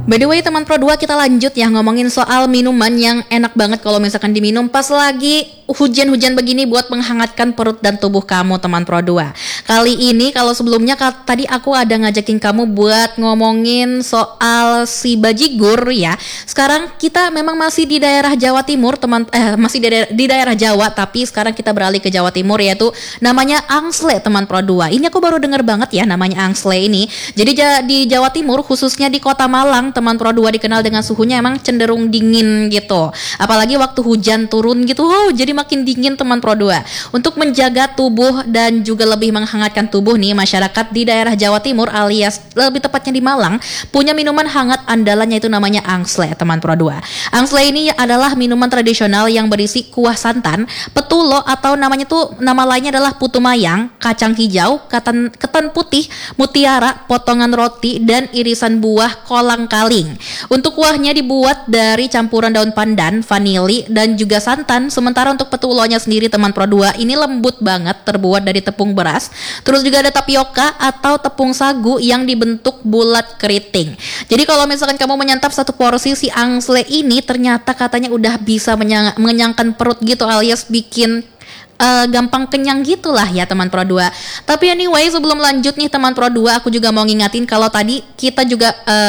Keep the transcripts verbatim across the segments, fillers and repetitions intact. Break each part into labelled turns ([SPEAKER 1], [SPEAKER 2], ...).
[SPEAKER 1] By the way teman Pro dua, kita lanjut ya ngomongin soal minuman yang enak banget kalau misalkan diminum pas lagi hujan-hujan begini buat menghangatkan perut dan tubuh kamu teman Pro dua. Kali ini kalau sebelumnya ka- tadi aku ada ngajakin kamu buat ngomongin soal si bajigur ya. Sekarang kita memang masih di daerah Jawa Timur teman eh masih di, daerah, di daerah Jawa, tapi sekarang kita beralih ke Jawa Timur, yaitu namanya angsle teman Pro dua. Ini aku baru denger banget ya namanya angsle ini. Jadi ja- di Jawa Timur khususnya di Kota Malang teman Pro dua dikenal dengan suhunya emang cenderung dingin gitu. Apalagi waktu hujan turun gitu, oh, jadi makin dingin teman Pro dua. Untuk menjaga tubuh dan juga lebih menghangatkan tubuh nih, masyarakat di daerah Jawa Timur alias lebih tepatnya di Malang punya minuman hangat andalannya, itu namanya angsle teman Pro dua. Angsle ini adalah minuman tradisional yang berisi kuah santan, petulo atau namanya tuh nama lainnya adalah putu mayang, kacang hijau, ketan, ketan putih, mutiara, potongan roti dan irisan buah kolang kaling. Untuk kuahnya dibuat dari campuran daun pandan, vanili dan juga santan. Sementara untuk petulonya sendiri teman Pro dua ini lembut banget, terbuat dari tepung beras. Terus juga ada tapioka atau tepung sagu yang dibentuk bulat keriting. Jadi kalau misalkan kamu menyantap satu porsi si angsle ini, ternyata katanya udah bisa menyang- mengenyangkan perut gitu, alias bikin Uh, gampang kenyang gitulah ya teman Pro dua. Tapi anyway, sebelum lanjut nih teman Pro dua, aku juga mau ngingatin kalau tadi kita juga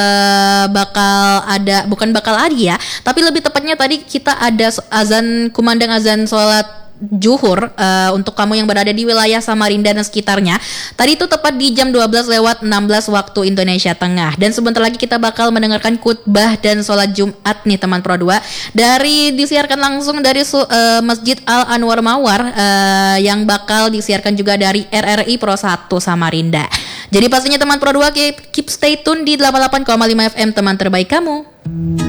[SPEAKER 1] uh, bakal ada, bukan bakal ada ya, tapi lebih tepatnya tadi kita ada azan, kumandang azan sholat Zuhur uh, untuk kamu yang berada di wilayah Samarinda dan sekitarnya. Tadi itu tepat di jam dua belas lewat enam belas waktu Indonesia Tengah. Dan sebentar lagi kita bakal mendengarkan khutbah dan sholat Jumat nih teman Pro dua, dari disiarkan langsung dari uh, Masjid Al Anwar Mawar, uh, yang bakal disiarkan juga dari R R I Pro satu Samarinda. Jadi pastinya teman Pro dua keep, keep stay tune di delapan puluh delapan koma lima F M, teman terbaik kamu.